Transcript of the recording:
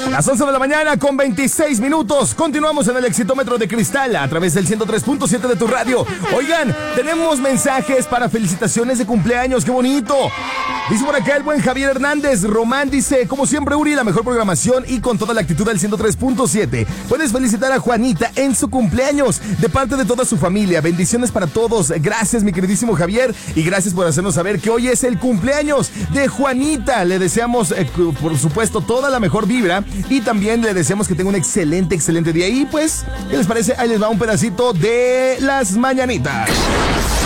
Las 11 de la mañana con 26 minutos. Continuamos en el Exitómetro de Cristal a través del 103.7 de tu radio. Oigan, tenemos mensajes para felicitaciones de cumpleaños. ¡Qué bonito! Dice por acá el buen Javier Hernández. Román dice, como siempre, Uri, la mejor programación y con toda la actitud del 103.7. Puedes felicitar a Juanita en su cumpleaños de parte de toda su familia. Bendiciones para todos. Gracias, mi queridísimo Javier. Y gracias por hacernos saber que hoy es el cumpleaños de Juanita. Le deseamos, por supuesto, toda la mejor vibra. Y también le deseamos que tenga un excelente día. Y pues, ¿qué les parece? Ahí les va un pedacito de las mañanitas.